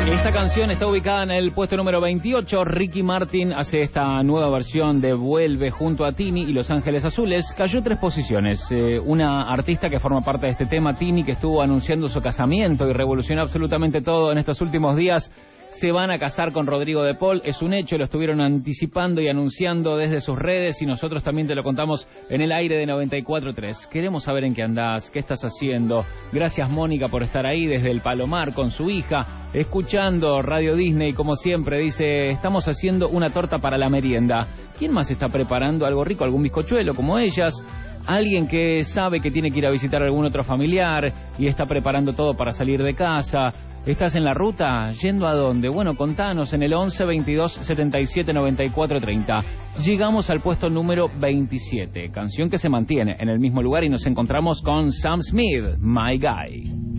Esta canción está ubicada en el puesto número 28. Ricky Martin hace esta nueva versión de Vuelve junto a Tini y Los Ángeles Azules. Cayó 3 posiciones. Una artista que forma parte de este tema, Tini, que estuvo anunciando su casamiento y revolucionó absolutamente todo en estos últimos días. Se van a casar con Rodrigo de Paul, es un hecho, lo estuvieron anticipando y anunciando desde sus redes y nosotros también te lo contamos en el aire de 94.3. Queremos saber en qué andás, qué estás haciendo. Gracias, Mónica, por estar ahí desde el Palomar con su hija, escuchando Radio Disney, como siempre. Dice, estamos haciendo una torta para la merienda. ¿Quién más está preparando algo rico, algún bizcochuelo como ellas? Alguien que sabe que tiene que ir a visitar a algún otro familiar y está preparando todo para salir de casa. ¿Estás en la ruta? ¿Yendo a dónde? Bueno, contanos en el 11 22 77 94 30. Llegamos al puesto número 27, canción que se mantiene en el mismo lugar y nos encontramos con Sam Smith, My Guy.